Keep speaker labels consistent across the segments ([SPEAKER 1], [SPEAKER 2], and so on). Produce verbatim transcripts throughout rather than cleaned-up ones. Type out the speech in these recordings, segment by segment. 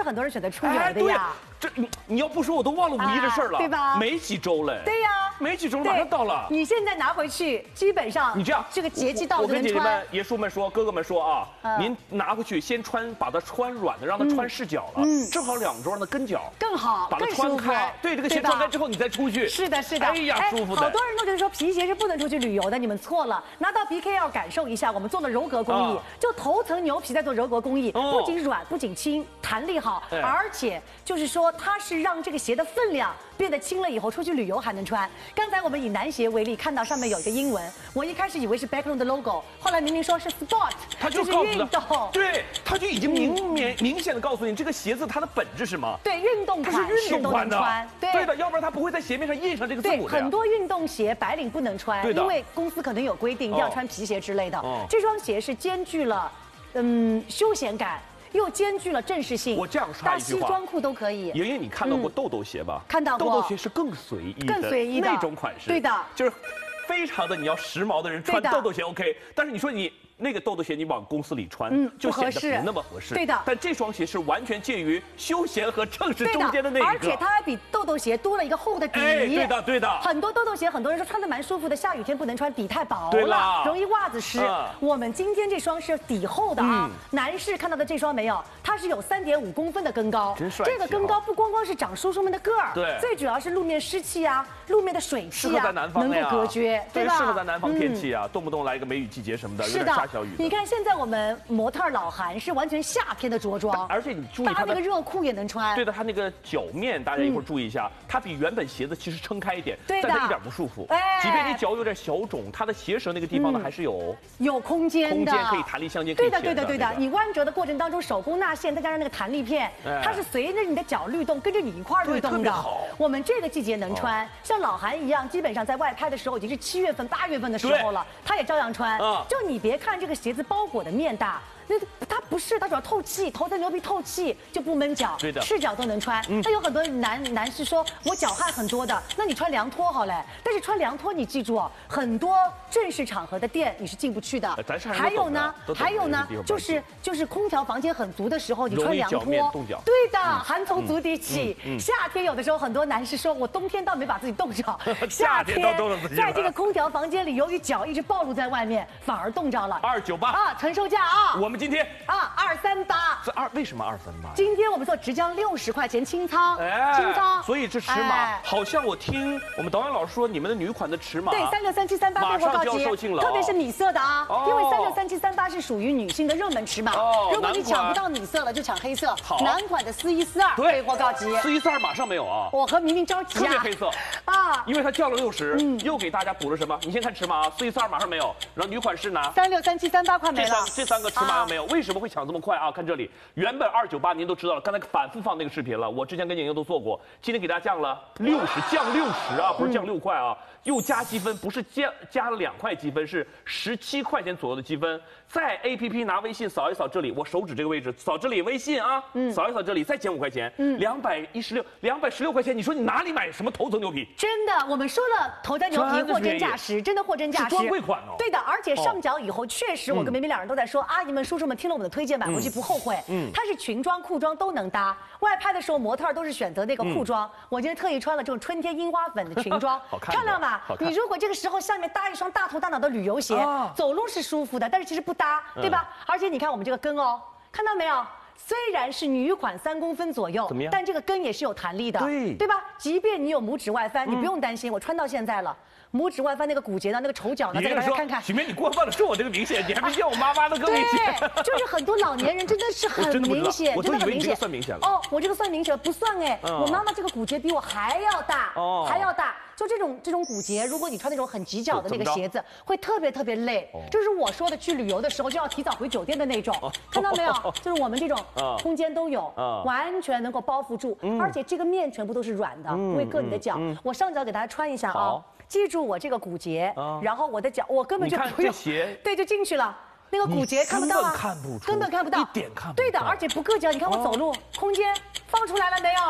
[SPEAKER 1] 很多人选择出游的呀。
[SPEAKER 2] 这你你要不说我都忘了五一这事儿了，
[SPEAKER 1] 对吧？
[SPEAKER 2] 没几周嘞。
[SPEAKER 1] 对呀，
[SPEAKER 2] 没几周马上到了。
[SPEAKER 1] 你现在拿回去，基本上
[SPEAKER 2] 你这样，
[SPEAKER 1] 这个节气到了
[SPEAKER 2] 我
[SPEAKER 1] 就能穿。
[SPEAKER 2] 跟姐姐们、爷叔们说，哥哥们说啊，您拿回去先穿，把它穿软的，让它穿视脚了，嗯，正好两周让它跟脚
[SPEAKER 1] 更好，
[SPEAKER 2] 把它穿开。对，这个鞋穿开之后，你再出去。
[SPEAKER 1] 是的，是的。
[SPEAKER 2] 哎呀，舒服的。
[SPEAKER 1] 好多人都觉得说皮鞋是不能出去旅游的，你们错了。拿到 P K 要感受一下，我们做了柔革工艺，就头层牛皮在做柔革工艺，不仅软，不仅轻，弹力好，而且就是说它是让这个鞋的分量变得轻了以后，出去旅游还能穿。刚才我们以男鞋为例，看到上面有一个英文，我一开始以为是 Backlund 的 logo， 后来明明说是 Sport，
[SPEAKER 2] 它就
[SPEAKER 1] 告诉运动，
[SPEAKER 2] 对，它就已经明明明显的告诉你这个鞋子它的本质是什么？
[SPEAKER 1] 对，运动款，
[SPEAKER 2] 它是运动款的，
[SPEAKER 1] 对
[SPEAKER 2] 的，要不然它不会在鞋面上印上这个字母的。
[SPEAKER 1] 对，很多运动鞋白领不能穿，因为公司可能有规定一定要穿皮鞋之类的。这双鞋是兼具了，嗯，休闲感。又兼具了正式性，
[SPEAKER 2] 我这样插一句话，
[SPEAKER 1] 西装裤都可以。
[SPEAKER 2] 莹莹，你看到过豆豆鞋吧？
[SPEAKER 1] 看到过。
[SPEAKER 2] 豆豆鞋是更随意的，
[SPEAKER 1] 更随意的
[SPEAKER 2] 那种款式。
[SPEAKER 1] 对的，
[SPEAKER 2] 就是非常的你要时髦的人穿豆豆鞋 OK， 但是你说你那个豆豆鞋你往公司里穿，嗯，就显得不那么合适。
[SPEAKER 1] 对的。
[SPEAKER 2] 但这双鞋是完全介于休闲和正式中间的那一个，
[SPEAKER 1] 而且它还比豆豆鞋多了一个厚的底。
[SPEAKER 2] 哎，对的对的。
[SPEAKER 1] 很多豆豆鞋，很多人说穿的蛮舒服的，下雨天不能穿，底太薄了，容易袜子湿。我们今天这双是底厚的啊，男士看到的这双没有，它是有三点五公分的跟高，
[SPEAKER 2] 真帅。
[SPEAKER 1] 这个跟高不光光是长叔叔们的个儿，
[SPEAKER 2] 对，
[SPEAKER 1] 最主要是路面湿气啊，路面的水汽啊，能够隔绝，对吧？
[SPEAKER 2] 适合在南方天气啊，动不动来一个梅雨季节什么的，有点下小雨。
[SPEAKER 1] 你看现在我们模特老韩是完全夏天的着装，
[SPEAKER 2] 而且你注意
[SPEAKER 1] 它那个热裤也能穿。
[SPEAKER 2] 对的，它那个脚面大家一会儿注意一下，它比原本鞋子其实撑开一点，
[SPEAKER 1] 对的，
[SPEAKER 2] 但它一点不舒服。哎，即便你脚有点小肿，它的鞋舌那个地方呢还是有
[SPEAKER 1] 有空间的，
[SPEAKER 2] 空间可以弹力相间。
[SPEAKER 1] 对的，对的，对的。你弯折的过程当中，手工纳线再加上那个弹力片，它是随着你的脚律动，跟着你一块律动的。我们这个季节能穿，像老韩一样，基本上在外拍的时候已经是七月份、八月份的时候了，他也照样穿。就你别看这个鞋子包裹的面大。那它不是，它主要透气，头层牛皮透气就不闷脚，
[SPEAKER 2] 对的，
[SPEAKER 1] 赤脚都能穿。那有很多男男士说，我脚汗很多的，那你穿凉拖好嘞。但是穿凉拖你记住哦，很多正式场合的店你是进不去的。还有呢，还有呢，就是就是空调房间很足的时候，你穿凉拖，对的，寒从足底起。夏天有的时候很多男士说，我冬天倒没把自己冻着，
[SPEAKER 2] 夏天都冻着自己。
[SPEAKER 1] 在这个空调房间里，由于脚一直暴露在外面，反而冻着了。
[SPEAKER 2] 二九八
[SPEAKER 1] 啊，承受价啊，
[SPEAKER 2] 我们。今天
[SPEAKER 1] 啊，二三八，
[SPEAKER 2] 这二为什么二三八？
[SPEAKER 1] 今天我们做直降六十块钱清仓，哎，清仓。
[SPEAKER 2] 所以这尺码好像我听我们导演老师说，你们的女款的尺码
[SPEAKER 1] 对三六三七三八备货告急，特别是米色的啊，因为三六三七三八是属于女性的热门尺码，如果你抢不到米色了，就抢黑色。男款的四一四二备货告急，
[SPEAKER 2] 四一四二马上没有啊！
[SPEAKER 1] 我和明明着急啊，
[SPEAKER 2] 特别黑色啊，因为它降了六十，又给大家补了什么？你先看尺码啊，四一四二马上没有，然后女款是哪？
[SPEAKER 1] 三六三七三八快没了，
[SPEAKER 2] 这三个尺码又没有，为什么会抢这么？这么快啊！看这里，原本二九八您都知道了，刚才反复放那个视频了。我之前跟莹莹都做过，今天给大家降了六十，降六十啊，不是降六块啊，又加积分，不是加加了两块积分，是十七块钱左右的积分。在 A P P 拿微信扫一扫这里，我手指这个位置，扫这里微信啊，嗯，扫一扫这里，再减五块钱，嗯，两百一十六，两百十六块钱，你说你哪里买什么头层牛皮？
[SPEAKER 1] 真的，我们说了头层牛皮货真价实，真的货真价实，
[SPEAKER 2] 专柜款哦。
[SPEAKER 1] 对的，而且上脚以后，确实我跟明明两人都在说，阿姨们、叔叔们听了我们的推荐，买回去不后悔。嗯，它是裙装、裤装都能搭。外拍的时候，模特都是选择那个裤装，我今天特意穿了这种春天樱花粉的裙装，漂亮吧？你如果这个时候下面搭一双大头大脑的旅游鞋，走路是舒服的，但是其实不搭，对吧？而且你看我们这个跟哦，看到没有？虽然是女款三公分左右，但这个跟也是有弹力的，对对吧？即便你有拇指外翻，你不用担心，我穿到现在了。拇指外翻那个骨节呢，那个丑角呢，再给大家看看。
[SPEAKER 2] 许梅，你过分了，说我这个明显，你还没见我妈妈的更明显。
[SPEAKER 1] 对，就是很多老年人真的是很明显，
[SPEAKER 2] 真的很明显。算明显了。
[SPEAKER 1] 哦，我这个算明显不算哎，我妈妈这个骨节比我还要大，还要大。就这种这种骨节，如果你穿那种很挤脚的那个鞋子，会特别特别累。就是我说的去旅游的时候就要提早回酒店的那种，看到没有？就是我们这种空间都有，完全能够包覆住，而且这个面全部都是软的，不会硌你的脚。我上脚给大家穿一下啊。记住我这个骨节，然后我的脚，我根本就不用，对，就进去了。那个骨节看不到啊，
[SPEAKER 2] 看不出，
[SPEAKER 1] 根本看不到，
[SPEAKER 2] 一点看不到。
[SPEAKER 1] 对的，而且不硌脚。你看我走路，空间放出来了没有？就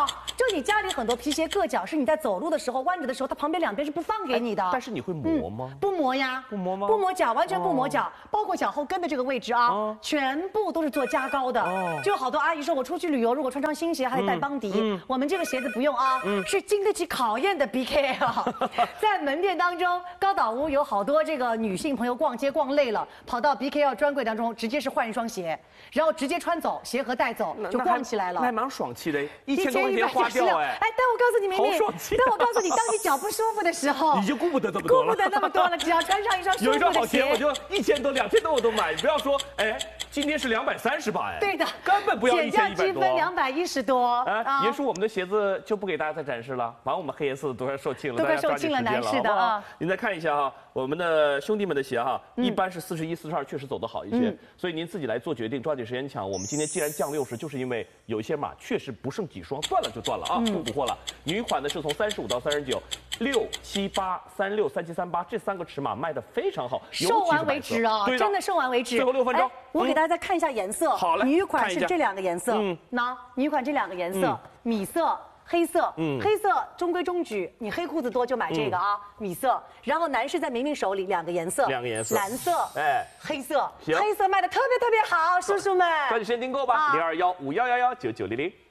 [SPEAKER 1] 说你家里很多皮鞋硌脚，是你在走路的时候弯着的时候，它旁边两边是不放给你的。
[SPEAKER 2] 但是你会磨吗？
[SPEAKER 1] 不磨呀，
[SPEAKER 2] 不磨吗？
[SPEAKER 1] 不磨脚，完全不磨脚，包括脚后跟的这个位置啊，全部都是做加高的。就有好多阿姨说，我出去旅游，如果穿双新鞋还得带邦迪，我们这个鞋子不用啊，是经得起考验的 B K 啊。在门店当中，高岛屋有好多这个女性朋友逛街逛累了，跑到 B K L 专柜当中，直接是换一双鞋，然后直接穿走，鞋盒带走，就逛起来了。
[SPEAKER 2] 那还蛮爽气的，一千多块钱花掉哎。
[SPEAKER 1] 哎，但我告诉你，明明，
[SPEAKER 2] 好爽气。
[SPEAKER 1] 但我告诉你，当你脚不舒服的时候，
[SPEAKER 2] 你就顾不得这么多了，
[SPEAKER 1] 顾不得那么多了，只要穿上一双舒服的鞋，
[SPEAKER 2] 有一双好鞋，我就一千多、两千多我都买。你不要说，哎，今天是两百三十八，哎，
[SPEAKER 1] 对的，
[SPEAKER 2] 根本不要一千一百多。
[SPEAKER 1] 减价积分两百一十多。
[SPEAKER 2] 哎，爷叔，我们的鞋子就不给大家再展示了，反正我们黑颜色的都快售罄了，
[SPEAKER 1] 都快售罄了，男士的啊。
[SPEAKER 2] 您再看一下哈，我们的兄弟们的鞋哈，一般是四十一、四十二，确实走得好一些，所以您自己来做决定，抓紧时间抢。我们今天既然降六十，就是因为有一些码确实不剩几双，断了就断了啊，不补货了。女款的是从三十五到三十九，六七八、三六、三七、三八这三个尺码卖的非常好，
[SPEAKER 1] 售完为止啊，真的售完为止。
[SPEAKER 2] 最后六分钟，
[SPEAKER 1] 我给大家再看一下颜色。
[SPEAKER 2] 好嘞，
[SPEAKER 1] 女款是这两个颜色，嗯，那女款这两个颜色，米色。黑色，嗯，黑色中规中矩，你黑裤子多就买这个啊，米色。然后男士在明明手里两个颜色，
[SPEAKER 2] 两个颜色，
[SPEAKER 1] 蓝色，
[SPEAKER 2] 哎，
[SPEAKER 1] 黑色，
[SPEAKER 2] 行，
[SPEAKER 1] 黑色卖的特别特别好，叔叔们，
[SPEAKER 2] 抓紧时间订购吧，零二幺五幺幺幺九九零零。